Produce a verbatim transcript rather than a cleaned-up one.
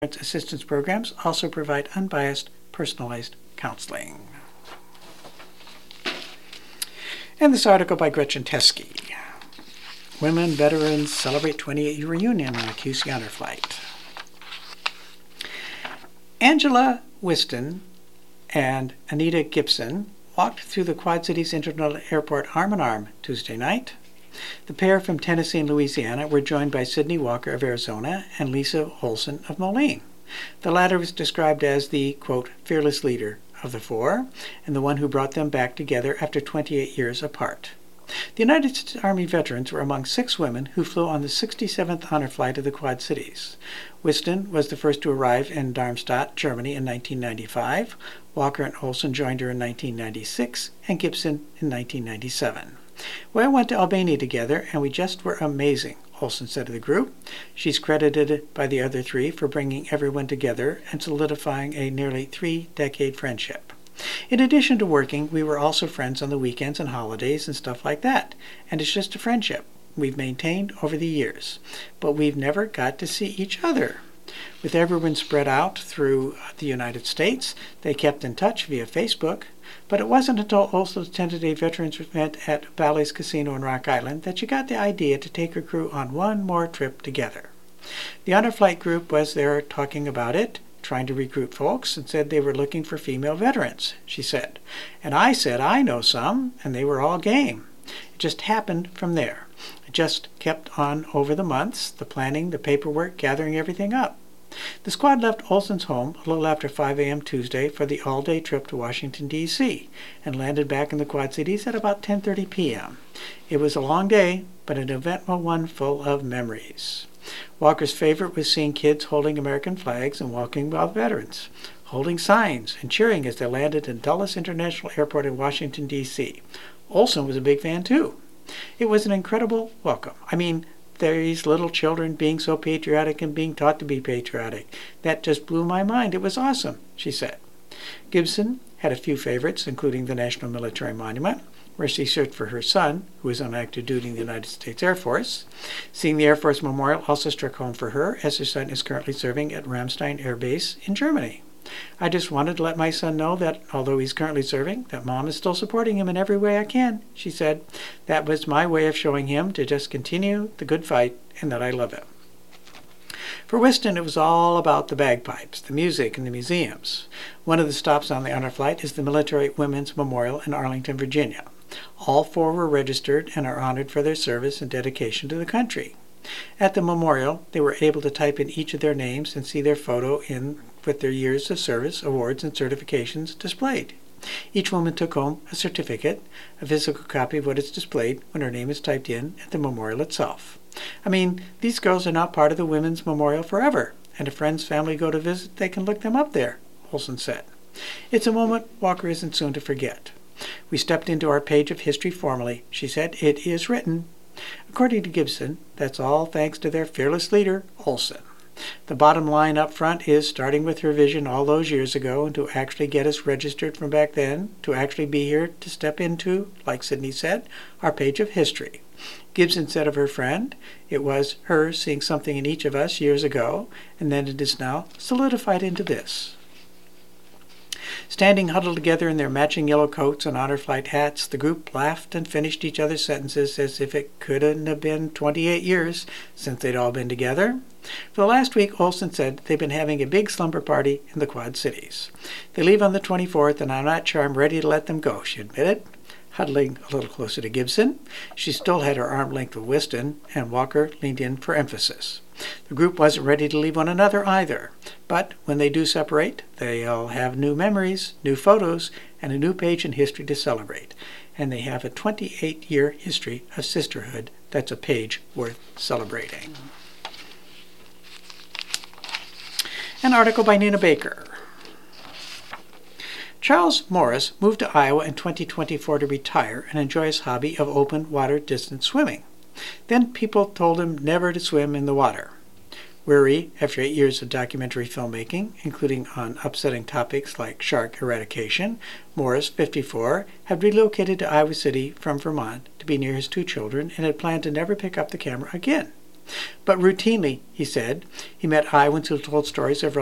assistance programs also provide unbiased, personalized counseling. And this article by Gretchen Teskey. Women veterans celebrate twenty-eight year reunion on a Q C honor flight. Angela Whiston and Anita Gibson walked through the Quad Cities International Airport arm in arm Tuesday night. The pair from Tennessee and Louisiana were joined by Sydney Walker of Arizona and Lisa Olson of Moline. The latter was described as the, quote, fearless leader of the four, and the one who brought them back together after twenty-eight years apart. The United States Army veterans were among six women who flew on the sixty-seventh honor flight of the Quad Cities. Whiston was the first to arrive in Darmstadt, Germany in nineteen ninety-five. Walker and Olson joined her in nineteen ninety-six, and Gibson in nineteen ninety-seven. We all went to Albania together, and we just were amazing, Olson said of the group. She's credited by the other three for bringing everyone together and solidifying a nearly three-decade friendship. In addition to working, we were also friends on the weekends and holidays and stuff like that, and it's just a friendship we've maintained over the years. But we've never got to see each other. With everyone spread out through the United States, they kept in touch via Facebook. But it wasn't until Olson attended a veterans event at Bally's Casino in Rock Island that she got the idea to take her crew on one more trip together. The honor flight group was there talking about it, trying to recruit folks, and said they were looking for female veterans, she said. And I said I know some, and they were all game. It just happened from there. It just kept on over the months, the planning, the paperwork, gathering everything up. The squad left Olson's home a little after five a m Tuesday for the all-day trip to Washington, D C, and landed back in the Quad Cities at about ten thirty p m It was a long day, but an eventful one full of memories. Walker's favorite was seeing kids holding American flags and walking with veterans, holding signs and cheering as they landed in Dulles International Airport in Washington, D C Olson was a big fan, too. It was an incredible welcome. I mean, these little children being so patriotic and being taught to be patriotic. That just blew my mind. It was awesome, she said. Gibson had a few favorites, including the National Military Monument, where she searched for her son, who was on active duty in the United States Air Force. Seeing the Air Force Memorial also struck home for her, as her son is currently serving at Ramstein Air Base in Germany. I just wanted to let my son know that, although he's currently serving, that Mom is still supporting him in every way I can, she said. That was my way of showing him to just continue the good fight and that I love him. For Whiston, it was all about the bagpipes, the music, and the museums. One of the stops on the honor flight is the Military Women's Memorial in Arlington, Virginia. All four were registered and are honored for their service and dedication to the country. At the memorial, they were able to type in each of their names and see their photo in with their years of service, awards, and certifications displayed. Each woman took home a certificate, a physical copy of what is displayed when her name is typed in at the memorial itself. I mean, these girls are not part of the Women's Memorial forever, and if friends, family go to visit, they can look them up there, Olson said. It's a moment Walker isn't soon to forget. We stepped into our page of history formally, she said. It is written. According to Gibson, that's all thanks to their fearless leader, Olson. The bottom line up front is starting with her vision all those years ago and to actually get us registered from back then, to actually be here to step into, like Sydney said, our page of history. Gibson said of her friend, it was her seeing something in each of us years ago, and then it is now solidified into this. Standing huddled together in their matching yellow coats and honor flight hats, the group laughed and finished each other's sentences as if it couldn't have been twenty-eight years since they'd all been together. For the last week, Olson said they've been having a big slumber party in the Quad Cities. They leave on the twenty-fourth, and I'm not sure I'm ready to let them go, she admitted, huddling a little closer to Gibson. She still had her arm length with Whiston, and Walker leaned in for emphasis. The group wasn't ready to leave one another either, but when they do separate, they'll have new memories, new photos, and a new page in history to celebrate. And they have a twenty-eight year history of sisterhood that's a page worth celebrating. An article by Nina Baker. Charles Morris moved to Iowa in twenty twenty-four to retire and enjoy his hobby of open water distance swimming. Then people told him never to swim in the water. Weary, after eight years of documentary filmmaking, including on upsetting topics like shark eradication, Morris, fifty-four, had relocated to Iowa City from Vermont to be near his two children and had planned to never pick up the camera again. But routinely, he said, he met Iowans who told stories of